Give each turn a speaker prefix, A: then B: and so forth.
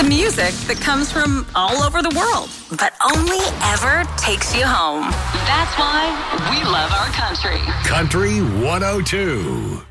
A: The music that comes from all over the world, but only ever takes you home. That's why we love our country.
B: Country 102.